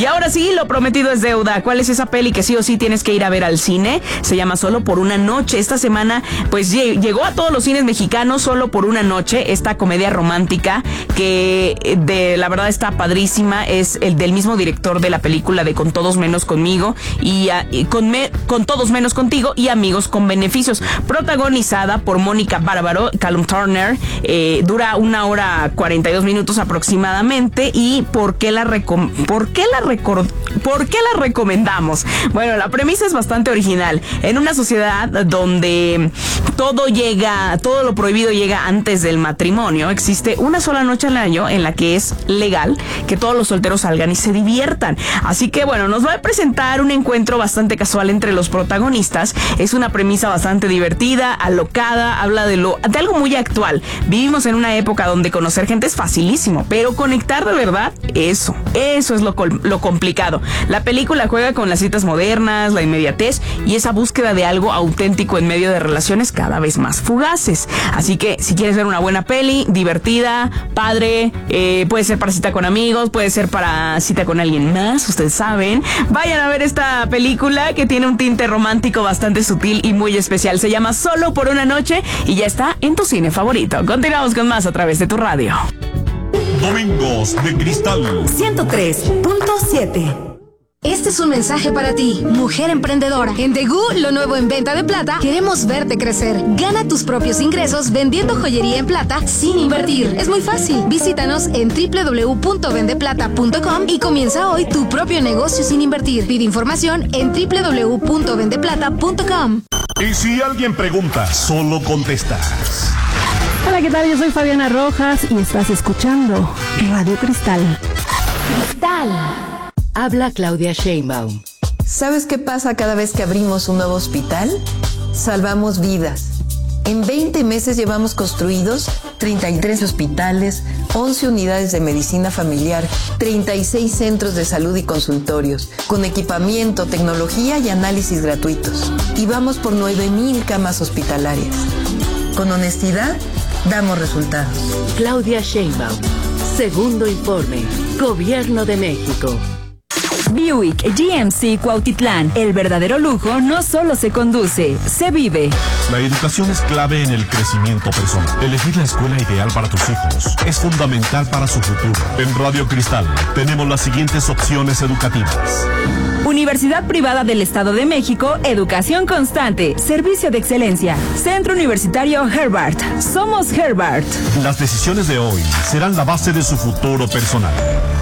Y ahora sí, lo prometido es deuda. ¿Cuál es esa peli que sí o sí tienes que ir a ver al cine? Se llama Solo por una noche. Esta semana, pues llegó a todos los cines mexicanos Solo por una noche. Esta comedia romántica que la verdad está padrísima. Es el del mismo director de la película de Con Todos Menos Conmigo y Con Todos Menos Contigo y Amigos con Beneficios. Protagonizada por Mónica Bárbaro, Callum Turner. Dura 1 hora 42 minutos aproximadamente. ¿Y por qué la recomendamos? Bueno, la premisa es bastante original. En una sociedad donde todo lo prohibido llega antes del matrimonio, existe una sola noche al año en la que es legal que todos los solteros salgan y se diviertan. Así que bueno, nos va a presentar un encuentro bastante casual entre los protagonistas. Es una premisa bastante divertida, alocada, habla de algo muy actual. Vivimos en una época donde conocer gente es facilísimo, pero conectar de verdad, eso es lo complicado. La película juega con las citas modernas, la inmediatez y esa búsqueda de algo auténtico en medio de relaciones cada vez más fugaces. Así que si quieres ver una buena peli, divertida, padre, puede ser para cita con amigos, puede ser para cita con alguien más, ustedes saben, vayan a ver esta película que tiene un tinte romántico bastante sutil y muy especial. Se llama Solo por una noche y ya está en tu cine favorito. Continuamos con más a través de tu radio. Domingos de Cristal 103.7. Este es un mensaje para ti, mujer emprendedora. En Degú, lo nuevo en venta de plata, queremos verte crecer. Gana tus propios ingresos vendiendo joyería en plata sin invertir. Es muy fácil. Visítanos en www.vendeplata.com y comienza hoy tu propio negocio sin invertir. Pide información en www.vendeplata.com. Y si alguien pregunta, solo contestas. Hola, ¿qué tal? Yo soy Fabiana Rojas y estás escuchando Radio Cristal. Cristal. Habla Claudia Sheinbaum. ¿Sabes qué pasa cada vez que abrimos un nuevo hospital? Salvamos vidas. En 20 meses llevamos construidos 33 hospitales, 11 unidades de medicina familiar, 36 centros de salud y consultorios, con equipamiento, tecnología y análisis gratuitos. Y vamos por 9,000 camas hospitalarias. Con honestidad, damos resultados. Claudia Sheinbaum. Segundo informe. Gobierno de México. Buick GMC Cuautitlán. El verdadero lujo no solo se conduce, se vive. La educación es clave en el crecimiento personal. Elegir la escuela ideal para tus hijos es fundamental para su futuro. En Radio Cristal tenemos las siguientes opciones educativas. Universidad Privada del Estado de México, educación constante, servicio de excelencia. Centro Universitario Herbart. Somos Herbart. Las decisiones de hoy serán la base de su futuro personal.